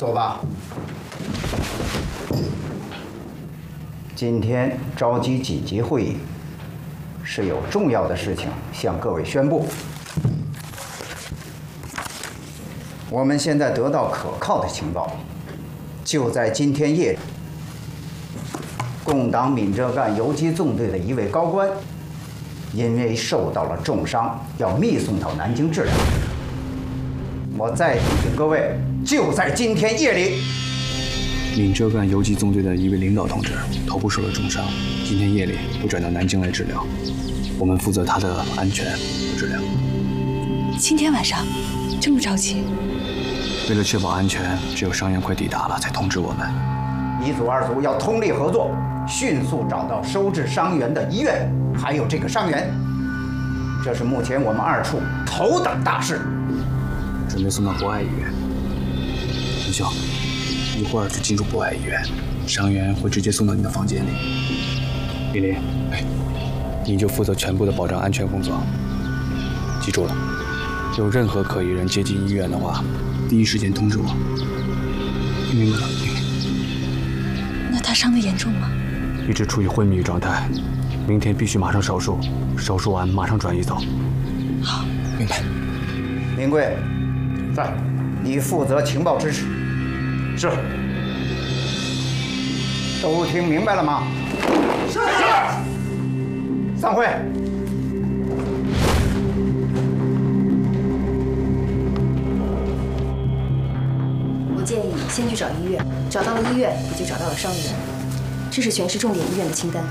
坐吧。今天召集紧急会议，是有重要的事情向各位宣布。我们现在得到可靠的情报，就在今天夜里，共党闽浙赣游击纵队的一位高官，因为受到了重伤，要密送到南京治疗。我再提醒各位，就在今天夜里， 闽浙赣游击纵队的一位领导同志头部受了重伤，今天夜里会转到南京来治疗，我们负责他的安全和治疗。 今天晚上这么着急？ 为了确保安全，只有伤员快抵达了才通知我们。 一组、二组要通力合作，迅速找到收治伤员的医院，还有这个伤员。这是目前我们2处头等大事。 准备送到博爱医院。文秀，一会儿就进入博爱医院，伤员会直接送到你的房间里。李林，你就负责全部的保障安全工作。记住了，有任何可疑人接近医院的话，第一时间通知我。听明白了？ 那他伤得严重吗？ 一直处于昏迷状态，明天必须马上手术，手术完马上转移走。 好， 明白。 林贵，在，你负责情报支持。 是。 都听明白了吗？ 是。 散会。 我建议先去找医院，找到了医院，也就找到了伤员。这是全市重点医院的清单。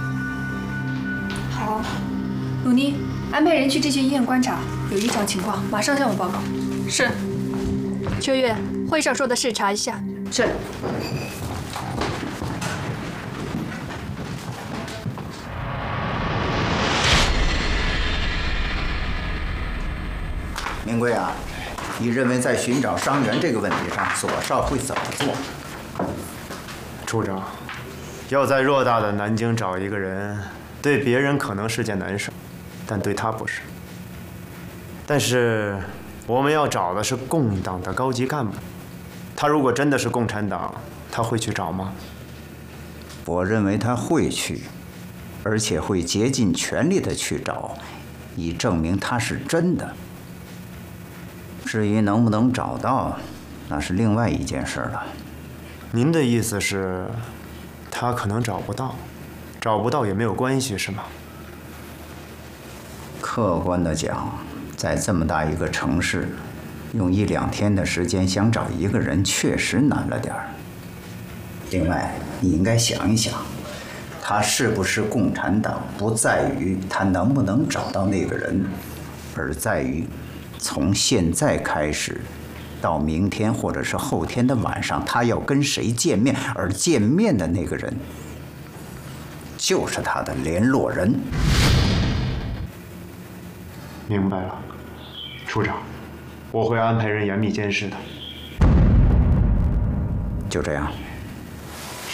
好，鲁妮，安排人去这些医院观察，有异常情况马上向我报告。是。秋月，会上说的事查一下。 是。 明贵啊，你认为在寻找伤员这个问题上，左少会怎么做？ 处长，要在偌大的南京找一个人，对别人可能是件难事，但对他不是。但是我们要找的是共党的高级干部，他如果真的是共产党，他会去找吗？ 我认为他会去，而且会竭尽全力的去找，以证明他是真的。至于能不能找到，那是另外一件事了。 您的意思是，他可能找不到，找不到也没有关系，是吗？ 客观的讲，在这么大一个城市，用1、2天的时间想找一个人，确实难了点儿。另外，你应该想一想，他是不是共产党，不在于他能不能找到那个人，而在于从现在开始到明天或者是后天的晚上，他要跟谁见面，而见面的那个人就是他的联络人。 明白了，处长，我会安排人严密监视的。 就这样。 是。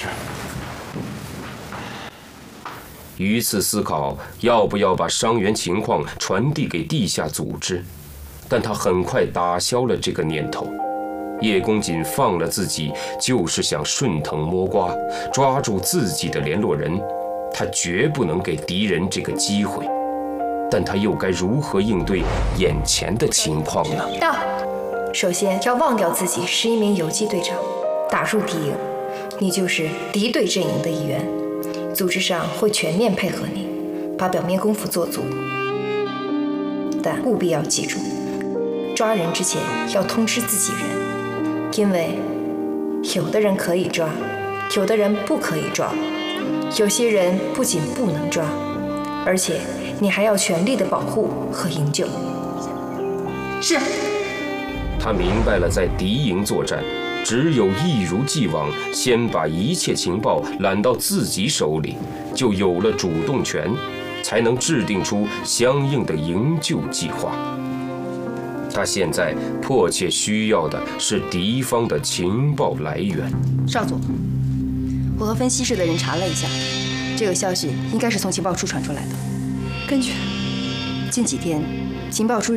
于次思考要不要把伤员情况传递给地下组织，但他很快打消了这个念头。叶公瑾放了自己，就是想顺藤摸瓜，抓住自己的联络人，他绝不能给敌人这个机会。但他又该如何应对眼前的情况呢？ 到，首先要忘掉自己是一名游击队长，打入敌营，你就是敌对阵营的一员，组织上会全面配合你，把表面功夫做足。但务必要记住，抓人之前要通知自己人，因为有的人可以抓，有的人不可以抓，有些人不仅不能抓，而且你还要全力的保护和营救。 是。 他明白了，在敌营作战，只有一如既往，先把一切情报揽到自己手里，就有了主动权，才能制定出相应的营救计划。他现在迫切需要的是敌方的情报来源。 少佐，我和分析室的人查了一下，这个消息应该是从情报处传出来的。 根据近几天情报处